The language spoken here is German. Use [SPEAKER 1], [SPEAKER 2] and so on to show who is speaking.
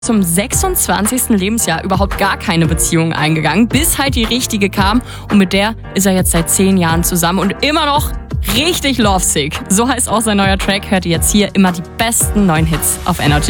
[SPEAKER 1] zum 26. Lebensjahr überhaupt gar keine Beziehung eingegangen, bis halt die richtige kam und mit der ist er jetzt seit 10 Jahren zusammen und immer noch richtig lovesick. So heißt auch sein neuer Track, hört ihr jetzt hier immer die besten neuen Hits auf Energy.